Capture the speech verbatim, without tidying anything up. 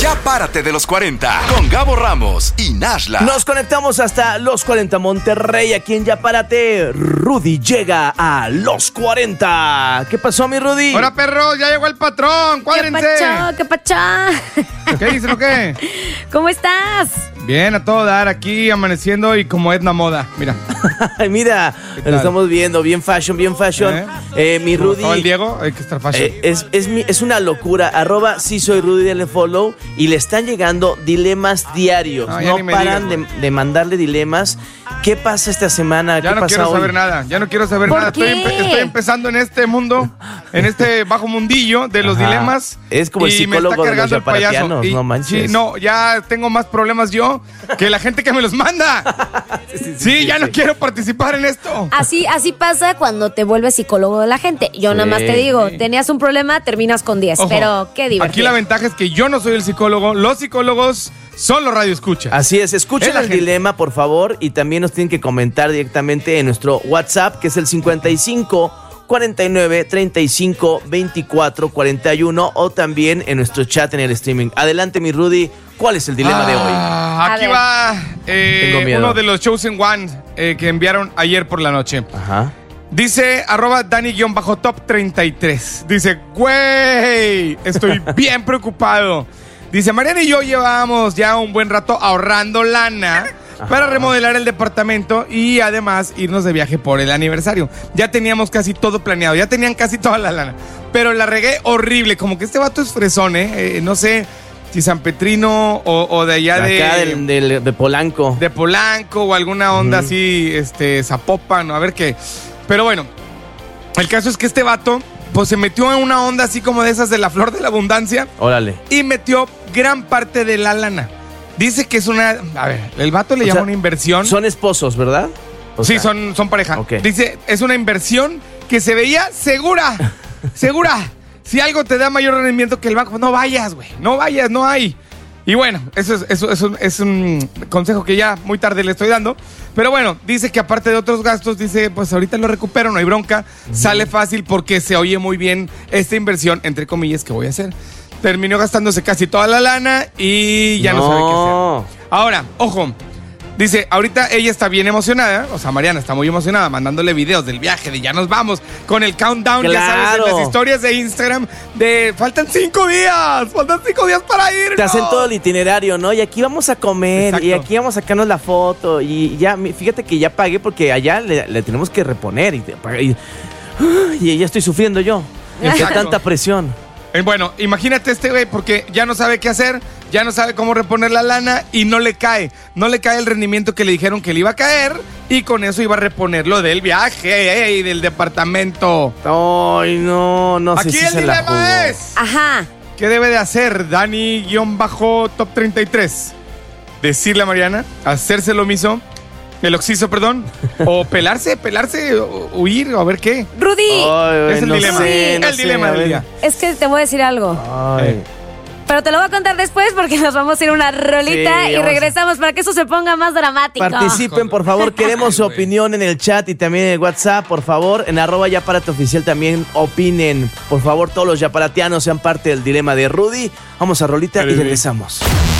Ya párate de los cuarenta con Gabo Ramos y Nashla. Nos conectamos hasta los cuarenta Monterrey. Aquí en Ya párate, Rudy llega a los cuarenta. ¿Qué pasó, mi Rudy? Hola, perros, ya llegó el patrón. Cuádrense. ¿Qué pacho? ¿Qué pacho? ¿Qué dicen o qué? ¿Cómo estás? Bien, a todo dar, aquí amaneciendo y como Edna Moda, mira. Mira, lo estamos viendo, bien fashion, bien fashion. ¿Eh? Eh, mi Rudy. ¿Todo el Diego? Hay que estar fashion. Eh, es, es, mi- es una locura. Arroba sí soy Rudy, denle follow. Y le están llegando dilemas diarios. No, No, ya ni me paran digas, de, de mandarle dilemas. ¿Qué pasa esta semana? Ya ¿Qué no pasa quiero hoy? saber nada, ya no quiero saber ¿Por nada. Estoy, qué? empe- estoy empezando en este mundo, en este bajo mundillo de los Ajá. dilemas. Es como el y me está psicólogo de los cargando el payaso. yaparatianos, Y- no manches. Sí, no, ya tengo más problemas yo que la gente que me los manda. Sí, sí, ya sí. no quiero participar en esto. Así, así pasa cuando te vuelves psicólogo de la gente. Yo Sí. nada más te digo, tenías un problema, terminas con diez. Ojo, Pero qué divertido. Aquí la ventaja es que yo no soy el psicólogo, los psicólogos son los radioescuchas. Así es, escuchen Es la el gente. dilema, por favor, y también nos tienen que comentar directamente en nuestro WhatsApp, que es el cincuenta y cinco cuarenta y nueve treinta y cinco veinticuatro cuarenta y uno, o también en nuestro chat en el streaming. Adelante, mi Rudy, ¿cuál es el dilema de hoy? Ah, A aquí ver. va eh, Tengo miedo. uno de los Chosen One eh, que enviaron ayer por la noche. Ajá. Dice arroba Dani-top treinta y tres. Dice, güey, estoy bien preocupado. Dice, Mariana y yo llevábamos ya un buen rato ahorrando lana para remodelar el departamento y además irnos de viaje por el aniversario. Ya teníamos casi todo planeado, ya tenían casi toda la lana. Pero la regué horrible, como que este vato es fresón, ¿eh? Eh, no sé si San Petrino o, o de allá de... Acá del, del- de Polanco. de Polanco o alguna onda así, este, Zapopan, a ver qué. Pero bueno, el caso es que este vato, pues se metió en una onda así como de esas de la flor de la abundancia Órale. y metió gran parte de la lana. Dice que es una, a ver, el vato le O llama sea, una inversión. Son esposos, ¿verdad? O sí, sea, son, son pareja. Ok. Dice, es una inversión que se veía segura, segura. Si algo te da mayor rendimiento que el banco, no vayas, güey, no vayas, no hay. Y bueno, eso es, eso es, un, es un consejo que ya muy tarde le estoy dando. Pero bueno, dice que aparte de otros gastos, dice, pues ahorita lo recupero, no hay bronca. Sale fácil porque se oye muy bien esta inversión, entre comillas, que voy a hacer. Terminó gastándose casi toda la lana y ya no, sabe qué hacer. Ahora, ojo, dice, ahorita ella está bien emocionada, o sea, Mariana está muy emocionada, mandándole videos del viaje, de ya nos vamos, con el countdown, ya sabes, en Claro. las historias de Instagram, de faltan cinco días, faltan cinco días para ir. Te hacen todo el itinerario, ¿no? Y aquí vamos a comer, Exacto. y aquí vamos a sacarnos la foto, y ya, mi- fíjate que ya pagué porque allá le, le tenemos que reponer, y, te- y, y ya estoy sufriendo yo, de Exacto. tanta presión. Eh, Bueno, imagínate este güey porque ya no sabe qué hacer, ya no sabe cómo reponer la lana y no le cae. No le cae el rendimiento que le dijeron que le iba a caer y con eso iba a reponer lo del viaje y del departamento. Ay, no, no sé Aquí si el se la dilema jugó. es, Ajá. ¿qué debe de hacer Dani-top treinta y tres? Decirle a Mariana, hacerse lo mismo, el oxiso, perdón, o pelarse, pelarse, o huir, o a ver qué. Rudy, Ay, Es el no dilema, sé, no el sé, dilema a del ver. día. es que te voy a decir algo. Ay. Eh. Pero te lo voy a contar después porque nos vamos a ir a una rolita Sí, y vamos a- regresamos para que eso se ponga más dramático. Participen, por favor, queremos su Güey. opinión en el chat y también en el WhatsApp, por favor, en arroba Yaparate Oficial también opinen. Por favor, todos los yaparatianos sean parte del dilema de Rudy. Vamos a rolita y Rudy. regresamos.